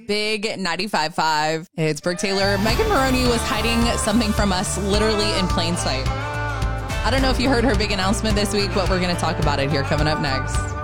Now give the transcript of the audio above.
Big 95.5. It's Brooke Taylor. Megan Maroney was hiding something from us literally in plain sight. I don't know if you heard her big announcement this week, but we're going to talk about it here coming up next.